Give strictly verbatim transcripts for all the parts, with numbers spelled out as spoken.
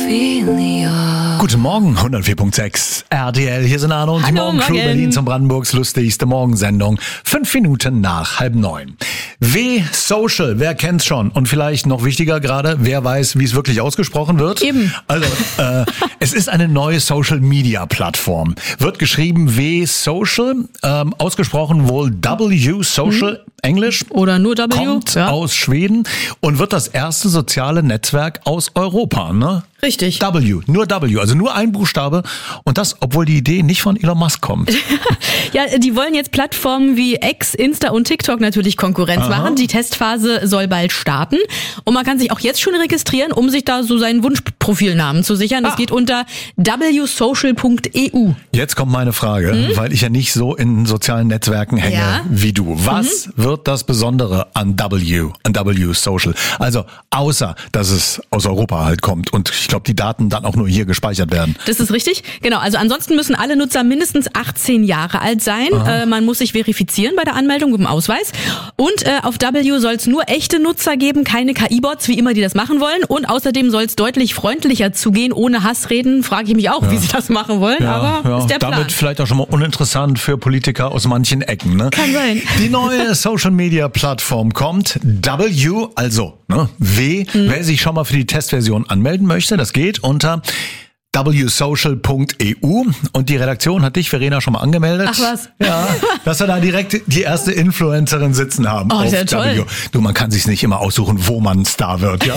Guten Morgen, hundertvier Komma sechs R T L. Hier sind Arno und die Hallo, Morgencrew Morgen. Berlin zum Brandenburgs lustigste Morgensendung. Fünf Minuten nach halb neun. W Social, wer kennt's schon? Und vielleicht noch wichtiger gerade, wer weiß, wie es wirklich ausgesprochen wird? Eben. Also, äh, es ist eine neue Social-Media-Plattform. Wird geschrieben W Social, ähm, ausgesprochen wohl W Social, mhm. Englisch. Oder nur W. Kommt ja. aus Schweden und wird das erste soziale Netzwerk aus Europa, ne? Richtig. W, nur W, also nur ein Buchstabe und das, obwohl die Idee nicht von Elon Musk kommt. Ja, die wollen jetzt Plattformen wie X, Insta und TikTok natürlich Konkurrenz Aha. machen. Die Testphase soll bald starten und man kann sich auch jetzt schon registrieren, um sich da so seinen Wunschprofilnamen zu sichern. Das Ah. geht unter w social punkt e u. Jetzt kommt meine Frage, hm? weil ich ja nicht so in sozialen Netzwerken hänge Ja. wie du. Was mhm. wird das Besondere an W, an W Social? Also außer, dass es aus Europa halt kommt und ich glaube, die Daten dann auch nur hier gespeichert werden. Das ist richtig. Genau. Also ansonsten müssen alle Nutzer mindestens achtzehn Jahre alt sein. Äh, man muss sich verifizieren bei der Anmeldung mit dem Ausweis. Und äh, auf W soll es nur echte Nutzer geben, keine K I-Bots, wie immer die das machen wollen. Und außerdem soll es deutlich freundlicher zugehen, ohne Hassreden. Frage ich mich auch, Ja. wie sie das machen wollen. Ja, aber ja. ist der Plan. Damit vielleicht auch schon mal uninteressant für Politiker aus manchen Ecken. Ne? Kann sein. Die neue Social-Media-Plattform kommt. W, also ne, W. Mhm. Wer sich schon mal für die Testversion anmelden möchte, das geht unter w social punkt e u und die Redaktion hat dich, Verena, schon mal angemeldet. Ach was. Ja, dass wir da direkt die erste Influencerin sitzen haben. Oh, auf sehr toll. W. Du, man kann sich nicht immer aussuchen, wo man Star wird. Ja?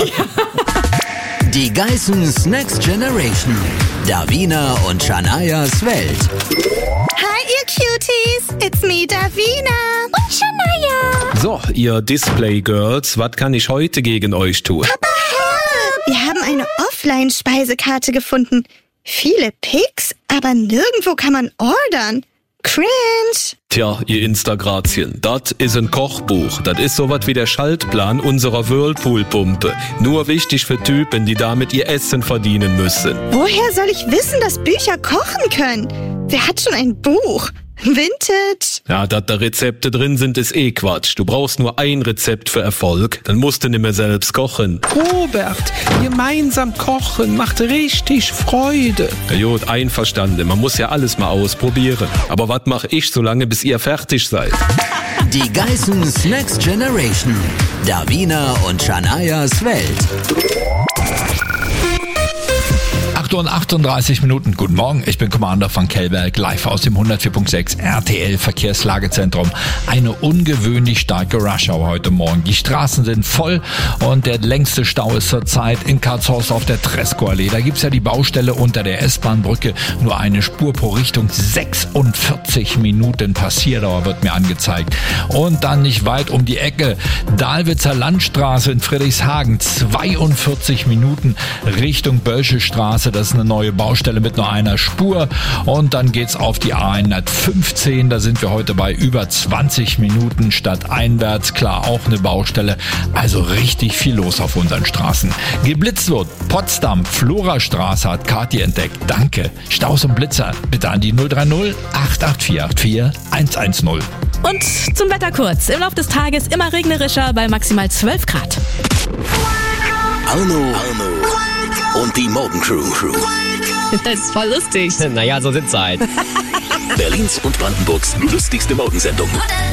Die Geissens Next Generation. Davina und Shanayas Welt. Hi, ihr Cuties. It's me, Davina. Und Shanaya. So, ihr Display-Girls, was kann ich heute gegen euch tun? Wir haben eine Offline-Speisekarte gefunden. Viele Pics, aber nirgendwo kann man ordern. Cringe. Tja, ihr Instagrazien, das ist ein Kochbuch. Das ist sowas wie der Schaltplan unserer Whirlpool-Pumpe. Nur wichtig für Typen, die damit ihr Essen verdienen müssen. Woher soll ich wissen, dass Bücher kochen können? Wer hat schon ein Buch? Vintage. Ja, dass da Rezepte drin sind, ist eh Quatsch. Du brauchst nur ein Rezept für Erfolg, dann musst du nicht mehr selbst kochen. Robert, gemeinsam kochen macht richtig Freude. Ja gut, einverstanden, man muss ja alles mal ausprobieren. Aber was mache ich so lange, bis ihr fertig seid? Die Geissens Next Generation. Davina und Shanayas Welt. acht Uhr und achtunddreißig Minuten. Guten Morgen, ich bin Commander von Kellberg, live aus dem hundertvier Komma sechs R T L Verkehrslagezentrum. Eine ungewöhnlich starke Rush-Hour heute Morgen. Die Straßen sind voll und der längste Stau ist zurzeit in Karlshorst auf der Tresco-Allee. Da gibt's ja die Baustelle unter der S-Bahn-Brücke. Nur eine Spur pro Richtung. sechsundvierzig Minuten Passierdauer wird mir angezeigt. Und dann nicht weit um die Ecke. Dahlwitzer Landstraße in Friedrichshagen. zweiundvierzig Minuten Richtung Bölsche Straße. Das ist eine neue Baustelle mit nur einer Spur. Und dann geht's auf die A hundertfünfzehn. Da sind wir heute bei über zwanzig Minuten stadteinwärts. Klar, auch eine Baustelle. Also richtig viel los auf unseren Straßen. Geblitzt wird. Potsdam, Florastraße hat Kathi entdeckt. Danke. Staus und Blitzer. Bitte an die null drei null acht acht vier acht vier eins eins null. Und zum Wetter kurz. Im Laufe des Tages immer regnerischer bei maximal zwölf Grad. Arno, Arno und die Morgencrew. Das ist voll lustig. Naja, so sind's halt. Berlins und Brandenburgs lustigste Morgensendung.